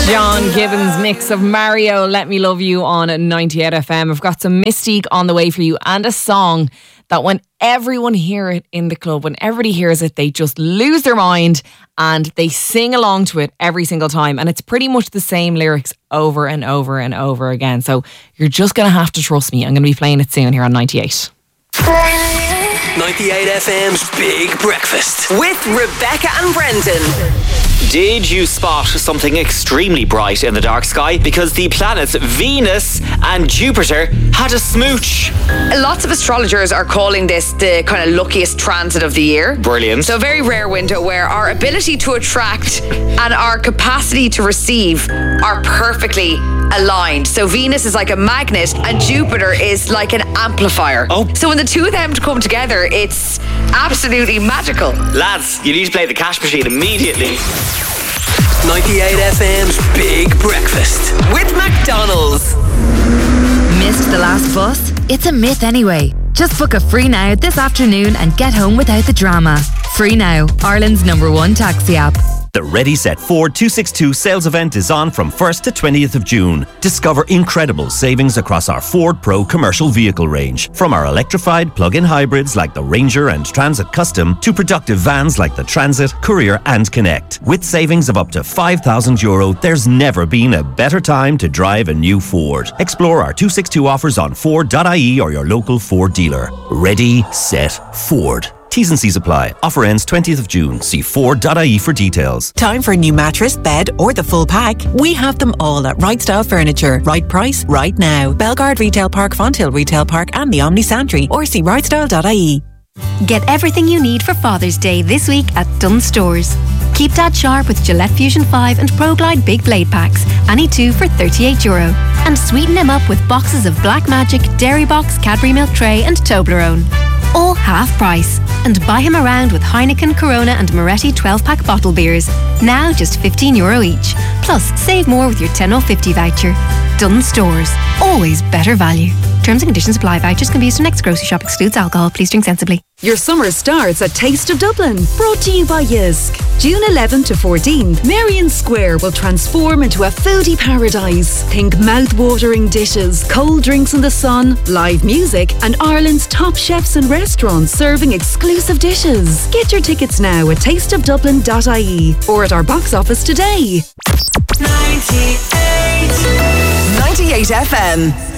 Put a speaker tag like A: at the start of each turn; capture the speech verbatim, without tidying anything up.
A: John Gibbons mix of Mario, Let Me Love You on ninety-eight F M. I've got some Mystique on the way for you and a song that when everyone hear it in the club, when everybody hears it, they just lose their mind and they sing along to it every single time. And it's pretty much the same lyrics over and over and over again. So you're just going to have to trust me. I'm going to be playing it soon here on ninety-eight.
B: ninety-eight F M's Big Breakfast with Rebecca and Brendan.
C: Did you spot something extremely bright in the dark sky? Because the planets Venus and Jupiter had a smooch.
D: Lots of astrologers are calling this the kind of luckiest transit of the year.
C: Brilliant.
D: So a very rare window where our ability to attract and our capacity to receive are perfectly aligned. So Venus is like a magnet and Jupiter is like an amplifier.
C: Oh.
D: So when the two of them come together, it's absolutely magical.
C: Lads, you need to play the cash machine immediately.
B: ninety-eight F M's Big Breakfast with McDonald's.
E: Missed the last bus? It's a myth anyway. Just book a Free Now this afternoon and get home without the drama. Free Now, Ireland's number one taxi app.
F: The Ready Set Ford two sixty-two sales event is on from first to twentieth of June. Discover incredible savings across our Ford Pro commercial vehicle range. From our electrified plug-in hybrids like the Ranger and Transit Custom to productive vans like the Transit, Courier and Connect. With savings of up to five thousand euro, there's never been a better time to drive a new Ford. Explore our two sixty-two offers on Ford dot I E or your local Ford dealer. Ready, set, Ford. T's and C's apply. Offer ends twentieth of June. See Ford dot I E for details.
G: Time for a new mattress, bed or the full pack? We have them all at Right Style Furniture. Right price, right now. Belgard Retail Park, Fonthill Retail Park and the Omni Santry. Or see right style dot I E.
H: Get everything you need for Father's Day this week at Dunnes Stores. Keep Dad sharp with Gillette Fusion five and ProGlide Big Blade Packs. Any two for thirty-eight euro. And sweeten him up with boxes of Black Magic, Dairy Box, Cadbury Milk Tray and Toblerone. All half price. And buy him around with Heineken, Corona and Moretti twelve pack bottle beers. Now just fifteen euro each. Plus, save more with your ten off fifty voucher. Dunnes Stores. Always better value. Terms and conditions apply. Vouchers can be used to next grocery shop. Excludes alcohol. Please drink sensibly.
I: Your summer starts at Taste of Dublin. Brought to you by Jysk. June eleventh to fourteenth, Merrion Square will transform into a foodie paradise. Think mouth-watering dishes, cold drinks in the sun, live music and Ireland's top chefs and restaurants serving exclusive dishes. Get your tickets now at taste of dublin dot I E or at our box office today.
B: ninety-eight
D: ninety-eight F M.